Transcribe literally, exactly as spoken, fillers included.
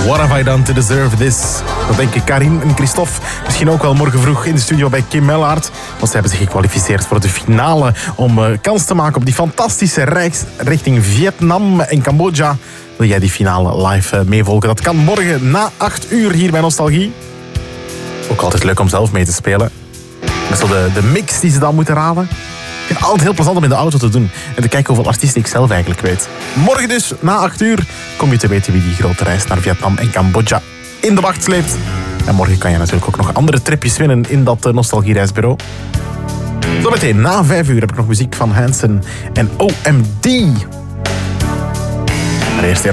What have I done to deserve this? Dat denken Karin en Christophe. Misschien ook wel morgen vroeg in de studio bij Kim Mellaert. Want ze hebben zich gekwalificeerd voor de finale om uh, kans te maken op die fantastische reis richting Vietnam en Cambodja. Wil jij die finale live uh, meevolgen? Dat kan morgen na acht uur hier bij Nostalgie. Ook altijd leuk om zelf mee te spelen. Met zo de, de mix die ze dan moeten raden. Ik vind het altijd heel plezant om in de auto te doen. En te kijken hoeveel artiesten ik zelf eigenlijk weet. Morgen dus, na acht uur, kom je te weten wie die grote reis naar Vietnam en Cambodja in de wacht sleept. En morgen kan je natuurlijk ook nog andere tripjes winnen in dat uh, nostalgiereisbureau. Zometeen, na vijf uur, heb ik nog muziek van Hanson en O M D. Maar eerst